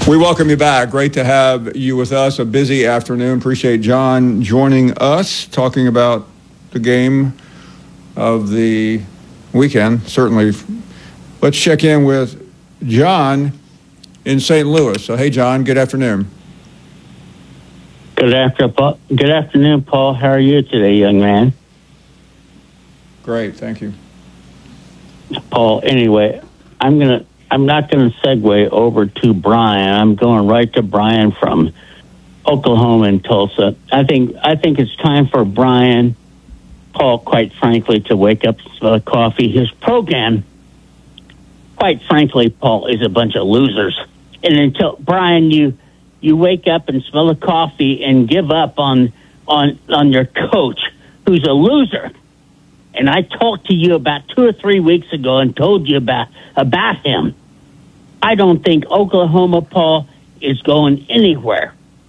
We welcome you back. Great to have you with us. A busy afternoon. Appreciate John joining us, talking about the game of the weekend. Certainly. Let's check in with John in St. Louis. So, hey, John, good afternoon. Good afternoon, Paul. How are you today, young man? Great, thank you. Paul, anyway, I'm not gonna segue over to Brian. I'm going right to Brian from Oklahoma and Tulsa. I think it's time for Brian, Paul, quite frankly, to wake up, smell coffee. His program, quite frankly, Paul, is a bunch of losers. And until Brian, you wake up and smell the coffee and give up on your coach, who's a loser. And I talked to you about 2 or 3 weeks ago and told you about him. I don't think Oklahoma, Paul, is going anywhere.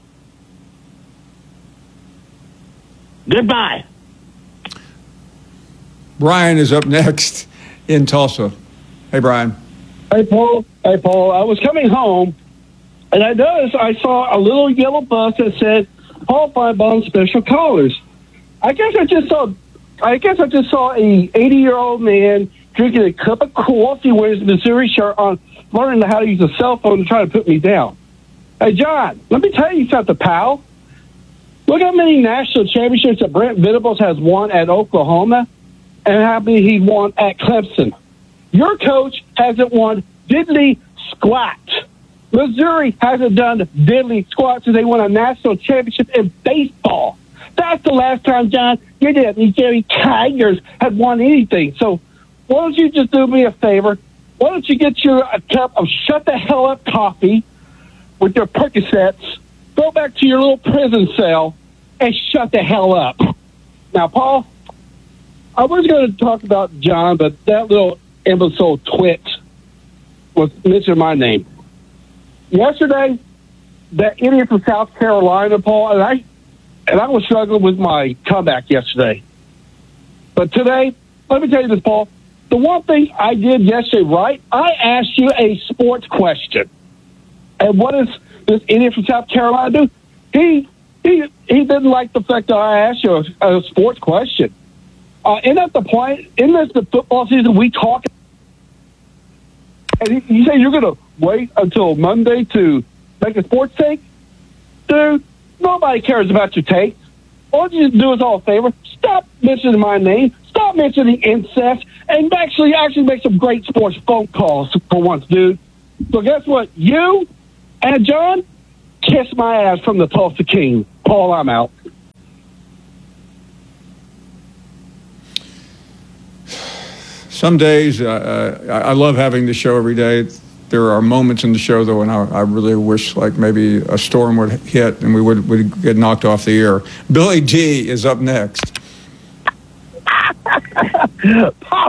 Goodbye. Brian is up next in Tulsa. Hey, Brian. Hey, Paul. I was coming home, and I noticed I saw a little yellow bus that said Paul Finebaum Special Callers. I guess I just saw a 80-year-old man drinking a cup of coffee wearing his Missouri shirt on, learning how to use a cell phone to try to put me down. Hey, John, let me tell you something, pal. Look how many national championships that Brent Venables has won at Oklahoma and how many he won at Clemson. Your coach hasn't won diddly squat. Missouri hasn't done diddly squat since they won a national championship in baseball. That's the last time, John, your Missouri Tigers had won anything. So why don't you just do me a favor? Why don't you get a cup of shut the hell up coffee with your Percocets, go back to your little prison cell, and shut the hell up. Now, Paul, I was going to talk about John, but that little imbecile twit was mentioning my name. Yesterday, that idiot from South Carolina, Paul, and I was struggling with my comeback yesterday. But today, let me tell you this, Paul. The one thing I did yesterday right, I asked you a sports question. And what does this idiot from South Carolina do? He didn't like the fact that I asked you a sports question. Isn't that the point? Isn't this the football season we talk? And you say you're going to wait until Monday to make a sports take? Dude, nobody cares about your take. All you do us all a favor. Stop mentioning my name. Stop mentioning incest. And actually make some great sports phone calls for once, dude. So guess what? You and John, kiss my ass from the Tulsa King. Paul, I'm out. Some days I love having the show every day. There are moments in the show, though, and I really wish like maybe a storm would hit and we would get knocked off the air. Billy D is up next. Paul,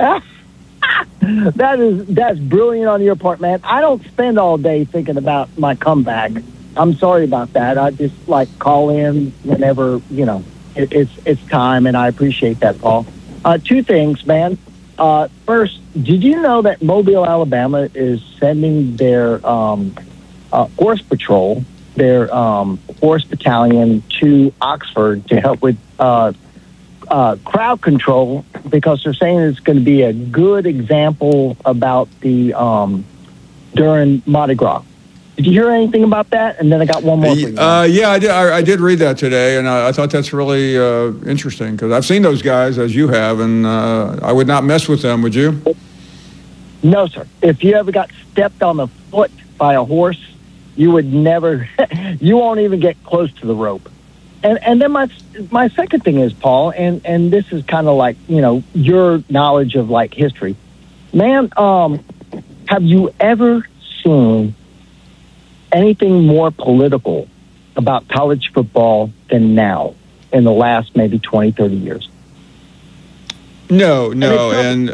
that's brilliant on your part, man. I don't spend all day thinking about my comeback. I'm sorry about that. I just call in whenever it's time, and I appreciate that, Paul. 2 things, man. First, did you know that Mobile, Alabama is sending their horse patrol, their horse battalion to Oxford to help with crowd control, because they're saying it's going to be a good example about the during Mardi Gras. Did you hear anything about that? And then I got one more for you. Yeah, I did. I did read that today, and I thought that's really interesting because I've seen those guys, as you have, and I would not mess with them, would you? No, sir. If you ever got stepped on the foot by a horse, you would never, you won't even get close to the rope. And then my second thing is, Paul, and this is kind of like, your knowledge of history. Man, have you ever seen anything more political about college football than now in the last maybe 20, 30 years? No, and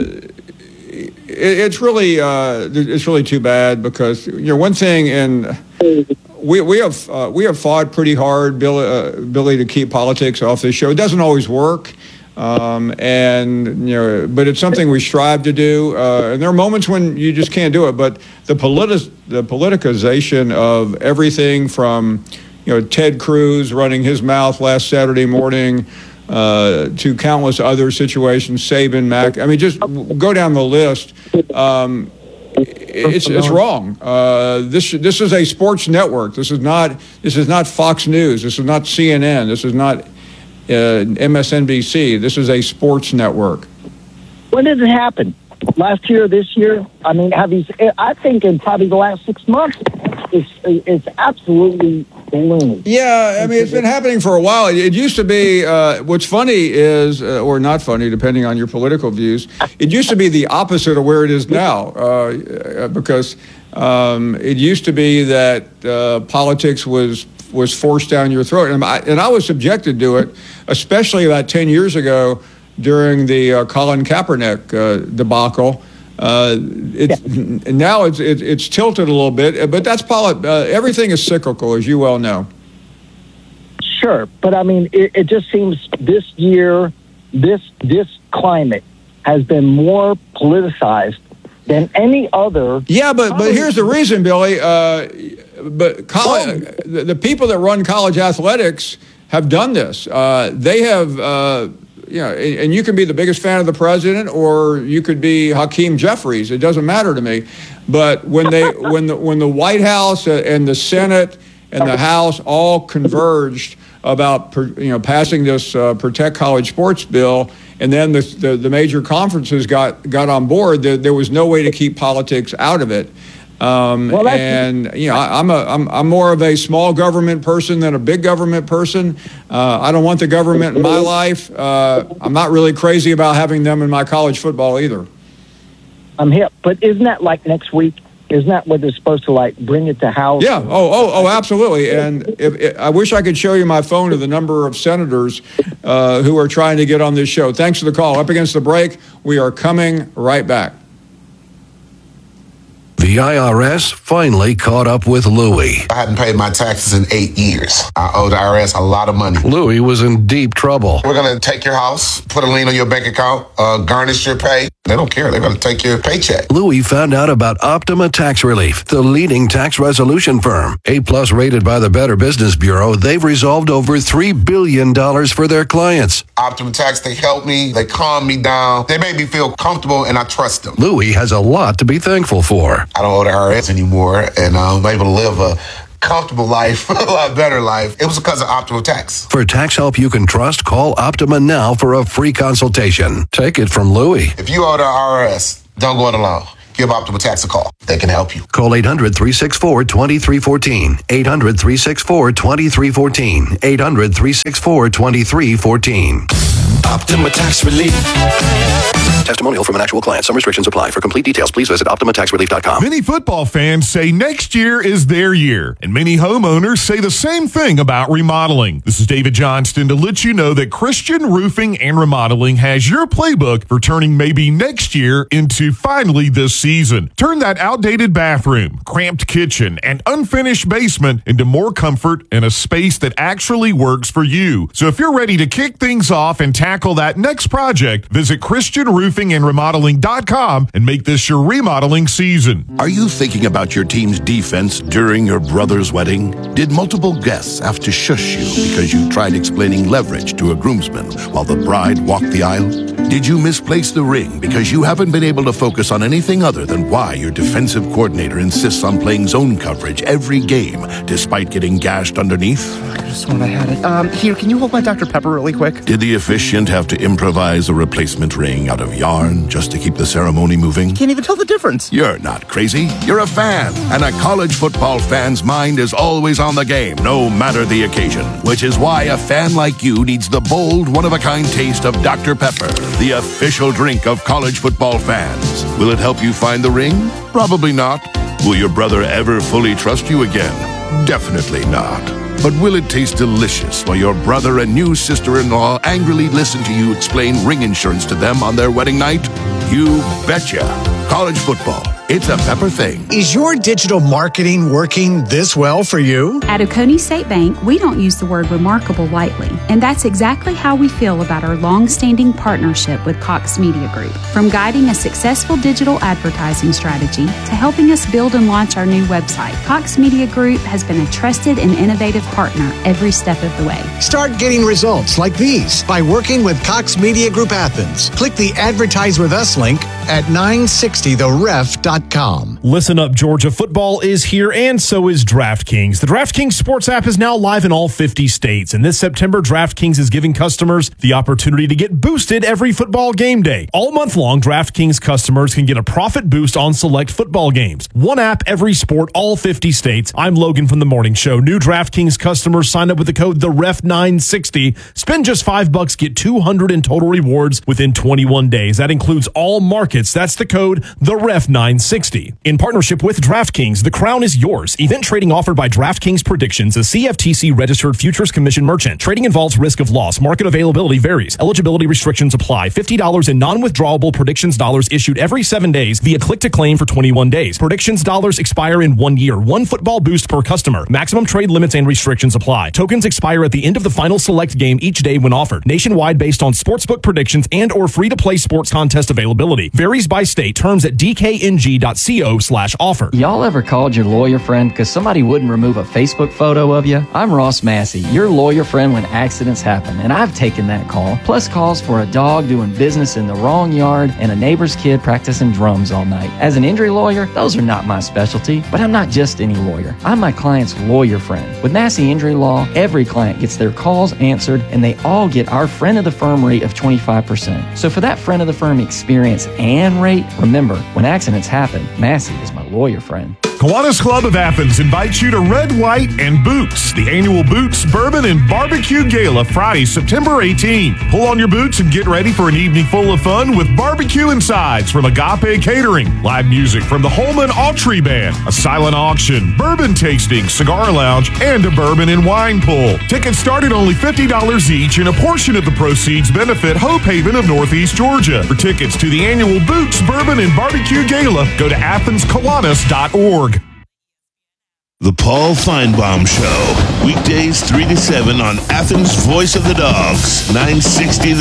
it's really too bad because one thing, and we have fought pretty hard, Billy, to keep politics off this show. It doesn't always work, And but it's something we strive to do. And there are moments when you just can't do it. But the politicization of everything from Ted Cruz running his mouth last Saturday morning to countless other situations, Saban, Mac. I mean, just go down the list. It's wrong. This is a sports network. This is not Fox News. This is not CNN. This is not MSNBC. This is a sports network. When did it happen? Last year, this year? I mean, I think in probably the last 6 months, it's absolutely ballooned. Yeah, I mean, it's been happening for a while. It used to be, what's funny is, or not funny, depending on your political views, it used to be the opposite of where it is now, because it used to be that politics was forced down your throat. And I was subjected to it, especially about 10 years ago during the Colin Kaepernick debacle. Now it's tilted a little bit, but that's everything is cyclical, as you well know. Sure, but I mean, it just seems this year, this climate has been more politicized than any other. Yeah, but here's the reason, Billy. The people that run college athletics have done this. They have. And you can be the biggest fan of the president, or you could be Hakeem Jeffries. It doesn't matter to me. But when the White House and the Senate and the House all converged about passing this Protect College Sports bill, and then the major conferences got on board, there was no way to keep politics out of it. I'm more of a small government person than a big government person. I don't want the government in my life. I'm not really crazy about having them in my college football either. I'm hip, but isn't that like next week? Isn't that what they're supposed to bring it to House? Yeah. Oh, absolutely. And I wish I could show you my phone of the number of senators who are trying to get on this show. Thanks for the call. Up against the break. We are coming right back. The IRS finally caught up with Louie. I hadn't paid my taxes in 8 years. I owe the IRS a lot of money. Louie was in deep trouble. We're going to take your house, put a lien on your bank account, garnish your pay. They don't care. They're going to take your paycheck. Louie found out about Optima Tax Relief, the leading tax resolution firm. A+ rated by the Better Business Bureau, they've resolved over $3 billion for their clients. Optima Tax, they help me. They calm me down. They make me feel comfortable, and I trust them. Louie has a lot to be thankful for. I don't owe the IRS anymore, and I'm able to live a comfortable life, a lot better life. It was because of Optima Tax. For tax help you can trust, call Optima now for a free consultation. Take it from Louie. If you owe the IRS, don't go it alone. Give Optima Tax a call. They can help you. Call 800-364-2314. 800-364-2314. 800-364-2314. Optima Tax Relief. Testimonial from an actual client. Some restrictions apply. For complete details, please visit OptimaTaxRelief.com. Many football fans say next year is their year, and many homeowners say the same thing about remodeling. This is David Johnston to let you know that Christian Roofing and Remodeling has your playbook for turning maybe next year into finally this season. Turn that outdated bathroom, cramped kitchen, and unfinished basement into more comfort and a space that actually works for you. So if you're ready to kick things off and tackle that next project, visit ChristianRoofingAndRemodeling.com and make this your remodeling season. Are you thinking about your team's defense during your brother's wedding? Did multiple guests have to shush you because you tried explaining leverage to a groomsman while the bride walked the aisle? Did you misplace the ring because you haven't been able to focus on anything other than why your defensive coordinator insists on playing zone coverage every game despite getting gashed underneath? I could have sworn I had it. Here, can you hold my Dr. Pepper really quick? Did the officiant have to improvise a replacement ring out of yarn just to keep the ceremony moving? Can't even tell the difference. You're not crazy. You're a fan. And a college football fan's mind is always on the game, no matter the occasion. Which is why a fan like you needs the bold, one-of-a-kind taste of Dr. Pepper, the official drink of college football fans. Will it help you find the ring? Probably not. Will your brother ever fully trust you again? Definitely not. But will it taste delicious while your brother and new sister-in-law angrily listen to you explain ring insurance to them on their wedding night? You betcha. College football. It's a Pepper thing. Is your digital marketing working this well for you? At Oconee State Bank, we don't use the word remarkable lightly, and that's exactly how we feel about our long-standing partnership with Cox Media Group. From guiding a successful digital advertising strategy to helping us build and launch our new website, Cox Media Group has been a trusted and innovative partner every step of the way. Start getting results like these by working with Cox Media Group Athens. Click the Advertise with Us link at 960theref.com. Listen up, Georgia. Football is here, and so is DraftKings. The DraftKings Sports app is now live in all 50 states, and this September, DraftKings is giving customers the opportunity to get boosted every football game day. All month long, DraftKings customers can get a profit boost on select football games. One app, every sport, all 50 states. I'm Logan from The Morning Show. New DraftKings customers sign up with the code THEREF960. Spend just $5, get $200 in total rewards within 21 days. That includes all markets. That's the code THEREF960. In partnership with DraftKings, the crown is yours. Event trading offered by DraftKings Predictions, a CFTC registered futures commission merchant. Trading involves risk of loss. Market availability varies. Eligibility restrictions apply. $50 in non-withdrawable predictions dollars issued every 7 days via click to claim for 21 days. Predictions dollars expire in 1 year. One football boost per customer. Maximum trade limits and restrictions apply. Tokens expire at the end of the final select game each day when offered. Nationwide based on sportsbook predictions and or free-to-play sports contest availability. Varies by state. Terms at dkng.co/offer. Y'all ever called your lawyer friend because somebody wouldn't remove a Facebook photo of you? I'm Ross Massey, your lawyer friend when accidents happen, and I've taken that call, plus calls for a dog doing business in the wrong yard and a neighbor's kid practicing drums all night. As an injury lawyer, those are not my specialty, but I'm not just any lawyer. I'm my client's lawyer friend. With Massey Injury Law, every client gets their calls answered, and they all get our friend of the firm rate of 25%. So for that friend of the firm experience and rate, remember, when accidents happen, Massey is my lawyer friend. Kiwanis Club of Athens invites you to Red, White, and Boots, the annual Boots, Bourbon, and Barbecue Gala, Friday, September 18. Pull on your boots and get ready for an evening full of fun with barbecue and sides from Agape Catering, live music from the Holman Autry Band, a silent auction, bourbon tasting, cigar lounge, and a bourbon and wine pull. Tickets start at only $50 each, and a portion of the proceeds benefit Hope Haven of Northeast Georgia. For tickets to the annual Boots, Bourbon, and Barbecue Gala, go to AthensKiwanis.org. The Paul Feinbaum Show, weekdays 3 to 7 on Athens' Voice of the Dogs, 960